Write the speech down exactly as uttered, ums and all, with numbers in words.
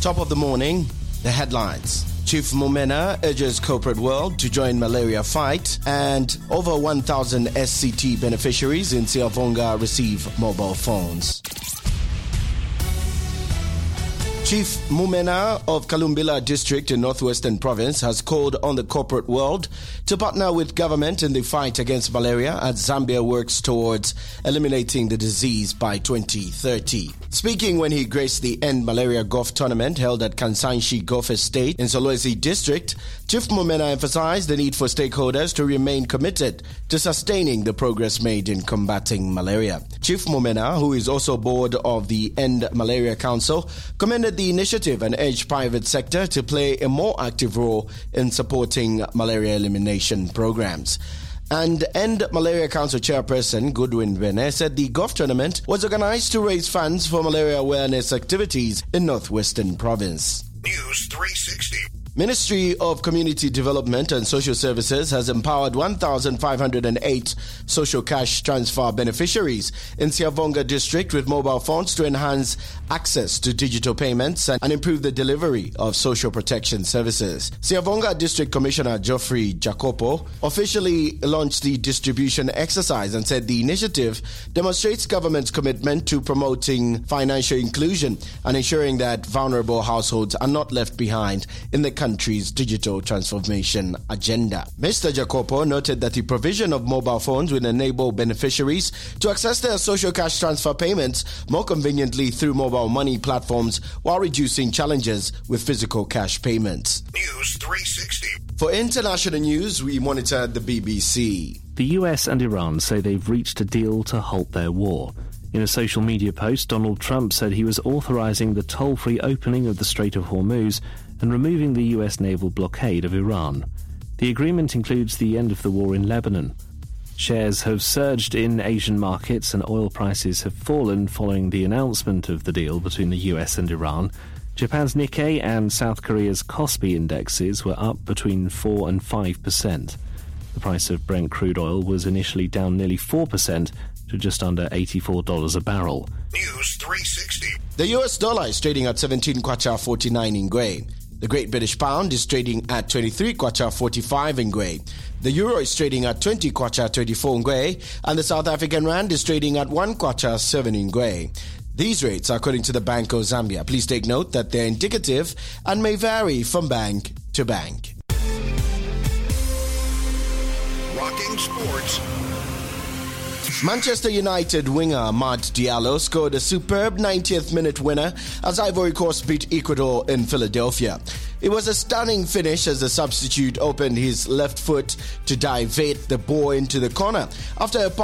Top of the morning, the headlines. Chief Mumena urges corporate world to join malaria fight, and over one thousand S C T beneficiaries in Siavonga receive mobile phones. Chief Mumena of Kalumbila District in Northwestern Province has called on the corporate world to partner with government in the fight against malaria as Zambia works towards eliminating the disease by twenty thirty. Speaking when he graced the End Malaria Golf Tournament held at Kansanshi Golf Estate in Solwezi District, Chief Mumena emphasized the need for stakeholders to remain committed to sustaining the progress made in combating malaria. Chief Mumena, who is also board of the End Malaria Council, commended the initiative and urged private sector to play a more active role in supporting malaria elimination programs. And End Malaria Council Chairperson Goodwin Vene said the golf tournament was organized to raise funds for malaria awareness activities in Northwestern Province. News three sixty. Ministry of Community Development and Social Services has empowered one thousand five hundred eight social cash transfer beneficiaries in Siavonga District with mobile phones to enhance access to digital payments and improve the delivery of social protection services. Siavonga District Commissioner Geoffrey Jacopo officially launched the distribution exercise and said the initiative demonstrates government's commitment to promoting financial inclusion and ensuring that vulnerable households are not left behind in the country's digital transformation agenda. Mister Jacopo noted that the provision of mobile phones will enable beneficiaries to access their social cash transfer payments more conveniently through mobile money platforms while reducing challenges with physical cash payments. News three sixty. For international news, we monitor the B B C. The U S and Iran say they've reached a deal to halt their war. In a social media post, Donald Trump said he was authorizing the toll-free opening of the Strait of Hormuz and removing the U S naval blockade of Iran. The agreement includes the end of the war in Lebanon. Shares have surged in Asian markets and oil prices have fallen following the announcement of the deal between the U S and Iran. Japan's Nikkei and South Korea's Kospi indexes were up between four and five percent. The price of Brent crude oil was initially down nearly four percent to just under eighty-four dollars a barrel. News three sixty. The U S dollar is trading at seventeen kwacha forty-nine in Gwei. The Great British Pound is trading at twenty-three kwacha forty-five in Gwei. The Euro is trading at twenty kwacha twenty-four in Gwei, and the South African Rand is trading at one kwacha seven in Gwei. These rates are according to the Bank of Zambia. Please take note that they're indicative and may vary from bank to bank. Rocking Sports. Manchester United winger Amad Diallo scored a superb ninetieth minute winner as Ivory Coast beat Ecuador in Philadelphia. It was a stunning finish as the substitute opened his left foot to divert the ball into the corner after a